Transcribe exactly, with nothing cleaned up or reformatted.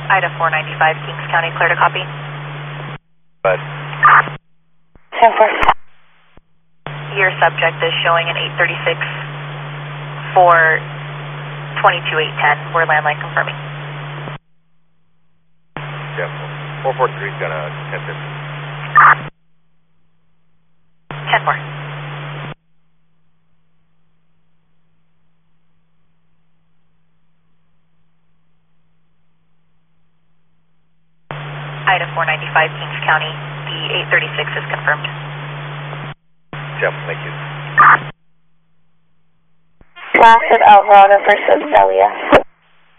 Ida four ninety-five, Kings County, clear to copy. But ten four. Your subject is showing an eight thirty-six for twenty-two eight ten. We're landline confirming. Yeah, four four three is gonna ten fifty. ten four. Ida four ninety-five, Kings County, the eight thirty-six is confirmed. Yeah, thank you. Last of Alvarado versus Zelia.